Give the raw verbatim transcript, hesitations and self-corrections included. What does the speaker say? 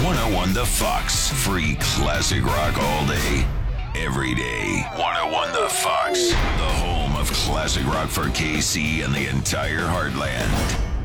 one oh one The Fox. Free classic rock all day, every day. one oh one The Fox. The home of classic rock for K C and the entire heartland.